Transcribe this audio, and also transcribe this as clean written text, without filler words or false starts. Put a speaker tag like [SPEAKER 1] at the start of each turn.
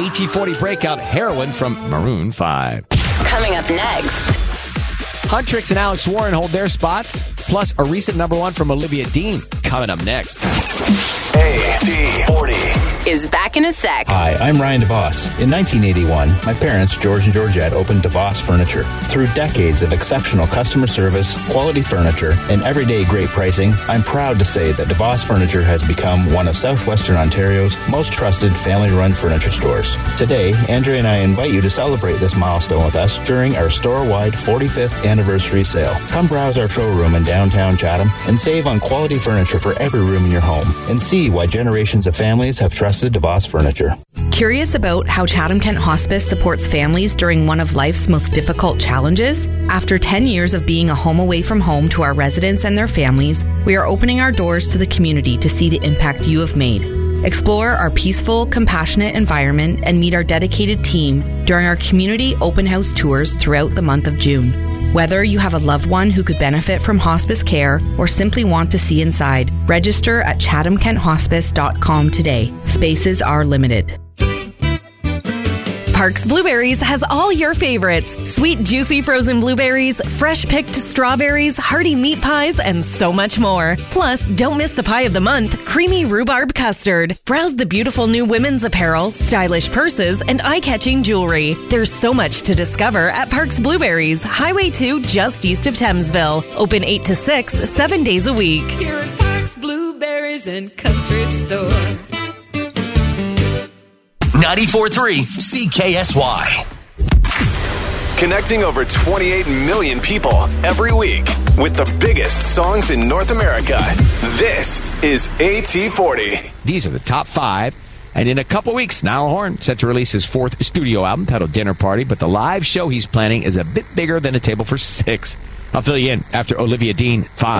[SPEAKER 1] AT40 breakout Heroin from Maroon 5.
[SPEAKER 2] Coming up next.
[SPEAKER 1] Huntrix and Alex Warren hold their spots, plus a recent number one from Olivia Dean. Coming up next.
[SPEAKER 3] AT40
[SPEAKER 2] is back in a sec.
[SPEAKER 4] Hi, I'm Ryan DeVos. In 1981, my parents, George and Georgette, opened DeVos Furniture. Through decades of exceptional customer service, quality furniture, and everyday great pricing, I'm proud to say that DeVos Furniture has become one of Southwestern Ontario's most trusted family-run furniture stores. Today, Andrea and I invite you to celebrate this milestone with us during our store-wide 45th anniversary sale. Come browse our showroom in downtown Chatham and save on quality furniture for every room in your home, and see why generations of families have trusted DeVos Furniture.
[SPEAKER 5] Curious about how Chatham Kent Hospice supports families during one of life's most difficult challenges? After 10 years of being a home away from home to our residents and their families, we are opening our doors to the community to see the impact you have made. Explore our peaceful, compassionate environment and meet our dedicated team during our community open house tours throughout the month of June. Whether you have a loved one who could benefit from hospice care or simply want to see inside, register at chathamkenthospice.com today. Spaces are limited.
[SPEAKER 6] Parks Blueberries has all your favorites. Sweet, juicy frozen blueberries, fresh picked strawberries, hearty meat pies, and so much more. Plus, don't miss the pie of the month, creamy rhubarb custard. Browse the beautiful new women's apparel, stylish purses, and eye-catching jewelry. There's so much to discover at Parks Blueberries, Highway 2, just east of Thamesville. Open 8 to 6, 7 days a week.
[SPEAKER 7] Here at Parks Blueberries and Country Store.
[SPEAKER 3] 94.3 CKSY. Connecting over 28 million people every week with the biggest songs in North America. This is AT40.
[SPEAKER 1] These are the top 5. And in a couple weeks, Niall Horan set to release his 4th studio album titled Dinner Party, but the live show he's planning is a bit bigger than a table for 6. I'll fill you in after Olivia Dean, 5.